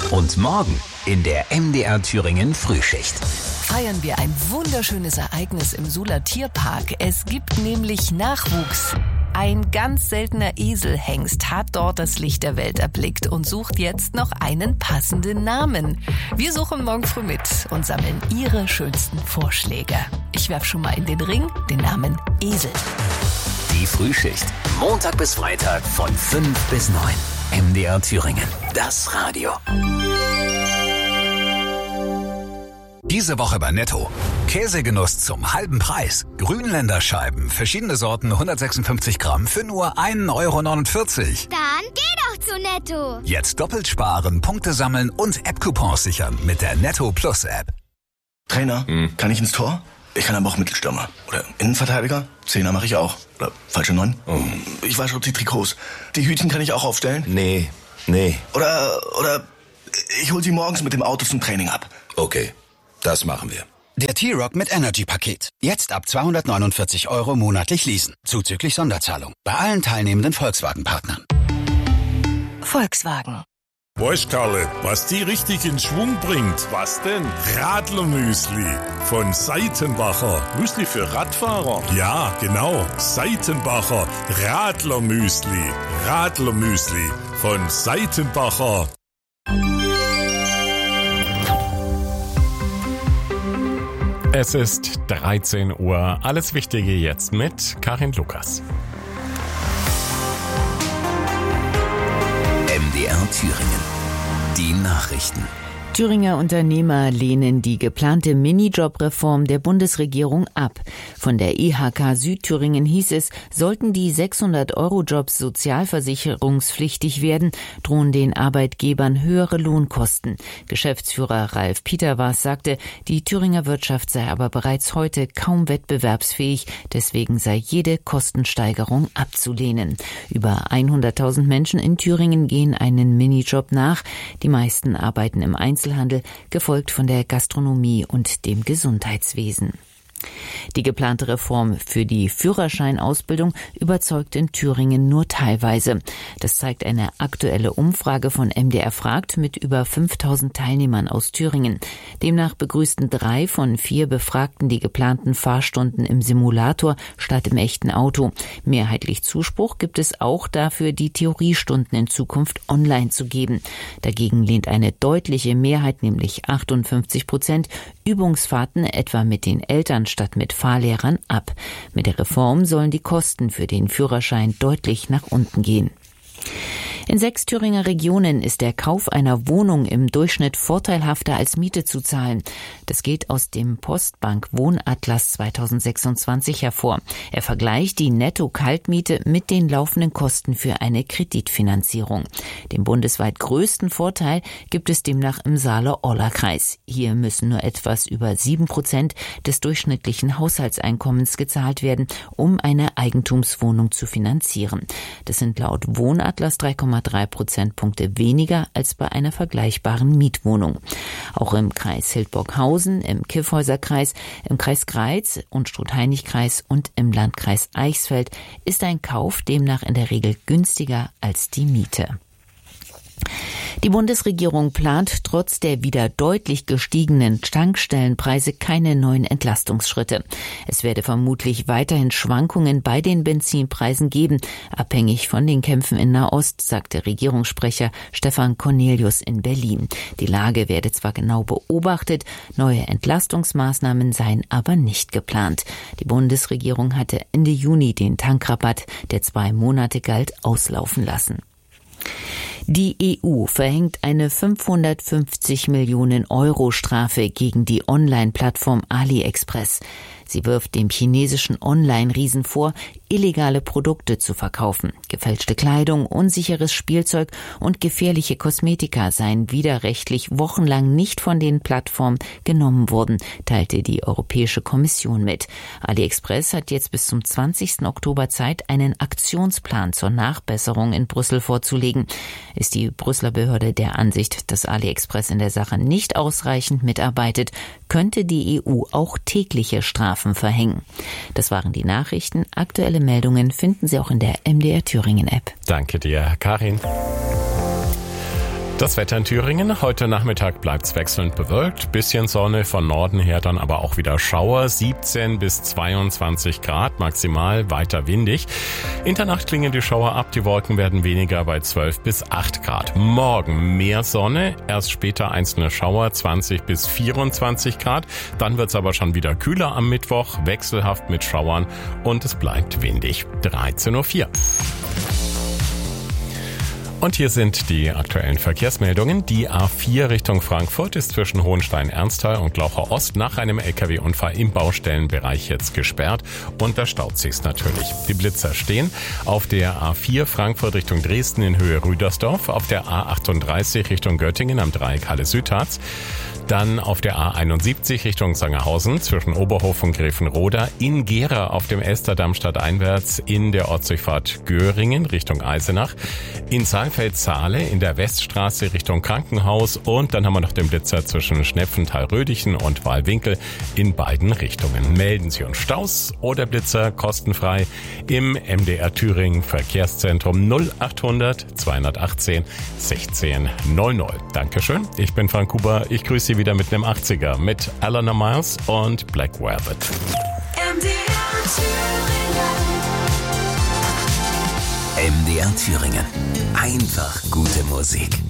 Und morgen in der MDR Thüringen Frühschicht. Feiern wir ein wunderschönes Ereignis im Suhler Tierpark. Es gibt nämlich Nachwuchs. Ein ganz seltener Eselhengst hat dort das Licht der Welt erblickt und sucht jetzt noch einen passenden Namen. Wir suchen morgen früh mit und sammeln Ihre schönsten Vorschläge. Ich werfe schon mal in den Ring den Namen Esel. Die Frühschicht. Montag bis Freitag von 5 bis 9. MDR Thüringen. Das Radio. Diese Woche bei Netto. Käsegenuss zum halben Preis. Grünländerscheiben, verschiedene Sorten, 156 Gramm für nur 1,49 Euro. Dann geh doch zu Netto. Jetzt doppelt sparen, Punkte sammeln und App-Coupons sichern mit der Netto Plus App. Trainer, kann ich ins Tor? Ich kann aber auch Mittelstürmer. Oder Innenverteidiger? Zehner mache ich auch. Oder falsche 9? Ich wasche die Trikots. Die Hütchen kann ich auch aufstellen? Nee. Oder ich hol sie morgens mit dem Auto zum Training ab. Okay, das machen wir. Der T-Rock mit Energy-Paket. Jetzt ab 249 Euro monatlich leasen. Zuzüglich Sonderzahlung. Bei allen teilnehmenden Volkswagen-Partnern. Volkswagen. Weißt, Karle, was die richtig in Schwung bringt? Was denn? Radlermüsli von Seitenbacher. Müsli für Radfahrer? Ja, genau. Seitenbacher Radlermüsli. Radlermüsli von Seitenbacher. Es ist 13 Uhr. Alles Wichtige jetzt mit Karin Lukas. MDR Thüringen. Die Nachrichten. Thüringer Unternehmer lehnen die geplante Minijob-Reform der Bundesregierung ab. Von der IHK Südthüringen hieß es, sollten die 600-Euro-Jobs sozialversicherungspflichtig werden, drohen den Arbeitgebern höhere Lohnkosten. Geschäftsführer Ralf Pieterwas sagte, die Thüringer Wirtschaft sei aber bereits heute kaum wettbewerbsfähig, deswegen sei jede Kostensteigerung abzulehnen. Über 100.000 Menschen in Thüringen gehen einen Minijob nach. Die meisten arbeiten im Einzelhandel, gefolgt von der Gastronomie und dem Gesundheitswesen. Die geplante Reform für die Führerscheinausbildung überzeugt in Thüringen nur teilweise. Das zeigt eine aktuelle Umfrage von MDR fragt mit über 5.000 Teilnehmern aus Thüringen. Demnach begrüßten 3 von 4 Befragten die geplanten Fahrstunden im Simulator statt im echten Auto. Mehrheitlich Zuspruch gibt es auch dafür, die Theoriestunden in Zukunft online zu geben. Dagegen lehnt eine deutliche Mehrheit, nämlich 58%, Übungsfahrten etwa mit den Eltern statt mit Fahrlehrern ab. Mit der Reform sollen die Kosten für den Führerschein deutlich nach unten gehen. In 6 Thüringer Regionen ist der Kauf einer Wohnung im Durchschnitt vorteilhafter als Miete zu zahlen. Das geht aus dem Postbank Wohnatlas 2026 hervor. Er vergleicht die Netto-Kaltmiete mit den laufenden Kosten für eine Kreditfinanzierung. Den bundesweit größten Vorteil gibt es demnach im Saale-Orla-Kreis. Hier müssen nur etwas über 7% des durchschnittlichen Haushaltseinkommens gezahlt werden, um eine Eigentumswohnung zu finanzieren. Das sind laut Wohnatlas 3,3 Prozentpunkte weniger als bei einer vergleichbaren Mietwohnung. Auch im Kreis Hildburghausen, im Kyffhäuser-Kreis, im Kreis Greiz und Struth-Heinig-Kreis und im Landkreis Eichsfeld ist ein Kauf demnach in der Regel günstiger als die Miete. Die Bundesregierung plant trotz der wieder deutlich gestiegenen Tankstellenpreise keine neuen Entlastungsschritte. Es werde vermutlich weiterhin Schwankungen bei den Benzinpreisen geben, abhängig von den Kämpfen in Nahost, sagte Regierungssprecher Stefan Cornelius in Berlin. Die Lage werde zwar genau beobachtet, neue Entlastungsmaßnahmen seien aber nicht geplant. Die Bundesregierung hatte Ende Juni den Tankrabatt, der 2 Monate galt, auslaufen lassen. Die EU verhängt eine 550 Millionen Euro Strafe gegen die Online-Plattform AliExpress. Sie wirft dem chinesischen Online-Riesen vor, illegale Produkte zu verkaufen. Gefälschte Kleidung, unsicheres Spielzeug und gefährliche Kosmetika seien widerrechtlich wochenlang nicht von den Plattformen genommen worden, teilte die Europäische Kommission mit. AliExpress hat jetzt bis zum 20. Oktober Zeit, einen Aktionsplan zur Nachbesserung in Brüssel vorzulegen. Ist die Brüsseler Behörde der Ansicht, dass AliExpress in der Sache nicht ausreichend mitarbeitet, könnte die EU auch tägliche Strafen verhängen. Das waren die Nachrichten. Aktuelle Meldungen finden Sie auch in der MDR Thüringen App. Danke dir, Karin. Das Wetter in Thüringen. Heute Nachmittag bleibt's wechselnd bewölkt. Bisschen Sonne, von Norden her dann aber auch wieder Schauer. 17 bis 22 Grad maximal, weiter windig. In der Nacht klingen die Schauer ab. Die Wolken werden weniger bei 12 bis 8 Grad. Morgen mehr Sonne, erst später einzelne Schauer, 20 bis 24 Grad. Dann wird's aber schon wieder kühler am Mittwoch, wechselhaft mit Schauern und es bleibt windig. 13:04 Uhr. Und hier sind die aktuellen Verkehrsmeldungen. Die A4 Richtung Frankfurt ist zwischen Hohenstein-Ernsthal und Glaucher Ost nach einem LKW-Unfall im Baustellenbereich jetzt gesperrt und da staut sich's natürlich. Die Blitzer stehen auf der A4 Frankfurt Richtung Dresden in Höhe Rüdersdorf, auf der A38 Richtung Göttingen am Dreieck Halle-Südharz, dann auf der A71 Richtung Sangerhausen zwischen Oberhof und Grevenroda, in Gera auf dem Elsterdamm stadteinwärts in der Ortsdurchfahrt Göringen Richtung Eisenach, in Saalfeld-Saale in der Weststraße Richtung Krankenhaus und dann haben wir noch den Blitzer zwischen Schnepfenthal-Rödichen und Wahlwinkel in beiden Richtungen. Melden Sie uns Staus oder Blitzer kostenfrei im MDR Thüringen Verkehrszentrum 0800 218 16 00. Dankeschön, ich bin Frank Huber, ich grüße Sie wieder mit einem 80er mit Alana Miles und Black Velvet. MDR Thüringen. Einfach gute Musik.